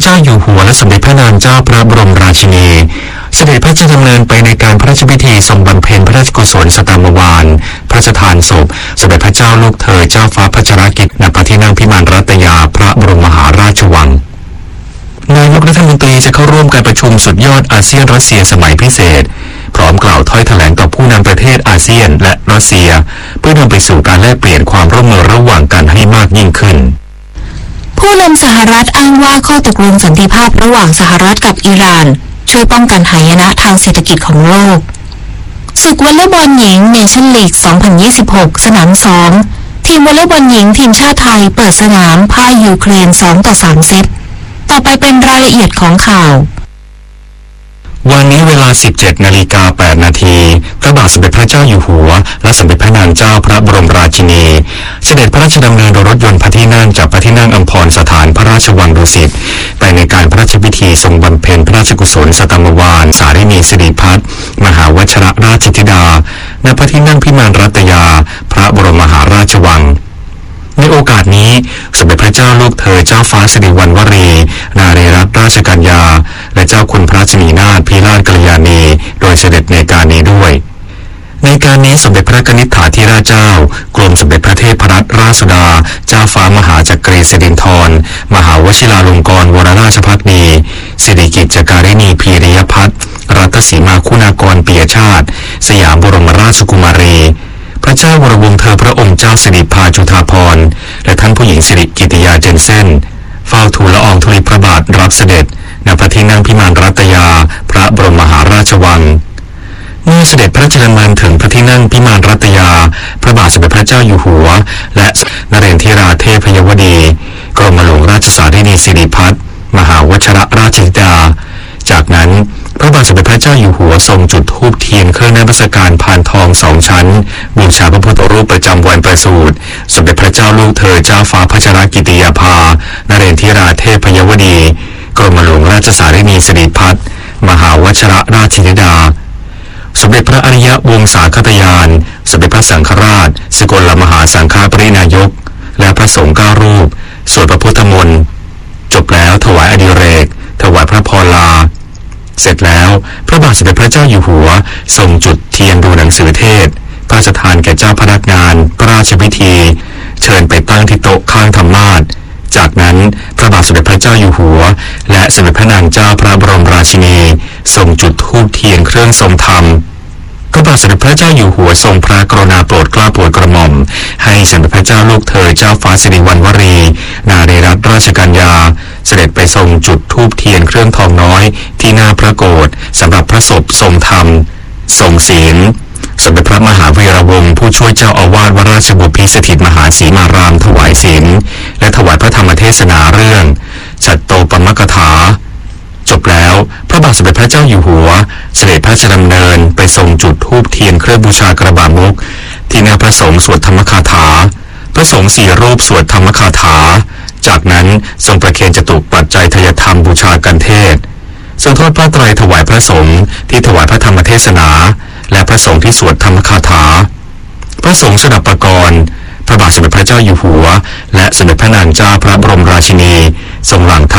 เจ้าอยู่หัวและสมเด็จพระนางเจ้าพระบรมราชินีเสด็จพระราชดำเนินไปในการพระราชพิธีทรงบำเพ็ญพระราชกุศลสตามวาลพระราชทานศพสมเด็จพระเจ้าลูกเธอเจ้าฟ้าพัชรกิติ์ณพระที่นั่งพิมานรัตยาพระบรมมหาราชวังนายกรัฐมนตรีจะเข้าร่วมการประชุมสุดยอดอาเซียนรัสเซียสมัยพิเศษพร้อมกล่าวถ้อยแถลงต่อผู้นำประเทศอาเซียนและรัสเซียเพื่อนำไปสู่การแลกเปลี่ยนความร่วมมือระหว่างกันให้มากยิ่งขึ้นผู้นำสหรัฐอ้างว่าข้อตกลงสันติภาพระหว่างสหรัฐกับอิหร่านช่วยป้องกันหายนะทางเศรษฐกิจของโลกศึกวอลเลย์บอลหญิงเนชั่นลีก 2026 สนาม 2 ทีมวอลเลย์บอลหญิงทีมชาติไทยเปิดสนามพ่ายยูเครน 2-3 เซตต่อไปเป็นรายละเอียดของข่าววันนี้เวลา 17:08 น.พระบาทสมเด็จพระเจ้าอยู่หัวและสมเด็จพระนางเจ้าพระบรมราชินีเสด็จพระราชดำเนินโดยรถยนต์พระที่นั่งจากพระที่นั่งอัมพรสถานพระราชวังดุสิตไปในการพระราชพิธีทรงบำเพ็ญพระราชกุศลสตามวาลสารินีสิริพัฒน์มหาวชิรราชธิดาณพระที่นั่งพิมานรัตยาพระบรมมหาราชวังในโอกาสนี้สมเด็จพระเจ้าลูกเธอเจ้าฟ้าสิริวัณวรีนารีรัตนราชกัญญาและเจ้าคุณพระราชินีนาถพิราชกัลยาณีโดยเสด็จในการนี้ด้วยในการนี้สมเด็จพระกนิษฐาธิราชเจ้ากรมสมเด็จพระเทพรัตนราชสุดาเจ้าฟ้ามหาจักรีสิรินธรมหาวชิราลงกรณ์วรราชภักดีสิริกิจการิณีพีริยพัฒน์รัตสีมาคุณากรปิยชาติสยามบรมราชกุมารีพระเจ้าวรวงศ์เธอพระองค์เจ้าสิริภาจุฑาภรณ์และท่านผู้หญิงสิริกิติยาเจนเซ่นเฝ้าทูลละอองธุลีพระบาทรับเสด็จณพระที่นั่งพิมานรัตยาพระบรมมหาราชวังเมื่อเสด็จพระราชดำเนินถึงพระที่นั่งพิมานรัตยาพระบาทสมเด็จพระเจ้าอยู่หัวและนเรนทิราเทพยวดีกรมหลวงราชสารินีสิริพัฒน์มหาวชิรราชธิดาจากนั้นพระบาทสมเด็จพระเจ้าอยู่หัวทรงจุดธูปเทียนเครื่องนมัสการพานทอง2 ชั้นบูชาพระพุทธรูปประจำวันประสูติสมเด็จพระเจ้าลูกเธอเจ้าฟ้าพัชรกิติยาภานเรนทิราเทพยวดีกรมหลวงราชสารินีสิริพัฒน์มหาวชิรราชธิดาสมเด็จพระอริยวงศาคตยานสมเด็จพระสังฆราชสกลมหาสังฆปรินายกและพระสงฆ์9 รูปสวดพระพุทธมนต์จบแล้วถวายอดิเรกถวายพระพรลาเสร็จแล้วพระบาทสมเด็จพระเจ้าอยู่หัวทรงจุดเทียนดูหนังสือเทศพระราชทานแก่เจ้าพนักงานพระราชพิธีเชิญไปตั้งที่โต๊ะข้างธรรมาสน์จากนั้นพระบาทสมเด็จพระเจ้าอยู่หัวและสมเด็จพระนางเจ้าพระบรมราชินีทรงจุดธูปเทียนเครื่องทรงธรรมพระบาทสมเด็จพระเจ้าอยู่หัวทรงพระกรุณาโปรดเกล้าโปรดกระหม่อมให้สมเด็จพระเจ้าลูกเธอเจ้าฟ้าสิริวัณวรีนารีรัตนราชกัญญาเสด็จไปทรงจุดธูปเทียนเครื่องทองน้อยที่หน้าพระโกฐสำหรับพระศพทรงธรรมทรงศีลสมเด็จพระมหาวีระวงศ์ผู้ช่วยเจ้าอาวาสวราชบุพิสถิตมหาสีมารามถวายศีลและถวายพระธรรมเทศนาเรื่องจัตโตปมกถาจบแล้วพระบาทสมเด็จพระเจ้าอยู่หัวเสด็จพระราชดำเนินไปทรงจุดธูปเทียนเครื่องบูชากระบามุขที่หน้าพระสงฆ์สวดธรรมคาถาพระสงฆ์4 รูปสวดธรรมคาถาจากนั้นทรงประเคนจตุปัจจัยทยธรรมบูชากันเทศทรงทอดผ้าไตรถวายพระสงฆ์ที่ถวายพระธรรมเทศนาและพระสงฆ์ที่สวดธรรมคาถาพระสงฆ์สดับประกรณ์พระบาทสมเด็จพระเจ้าอยู่หัวและสมเด็จพระนางเจ้าพระบรมราชินีทรงหลั่ง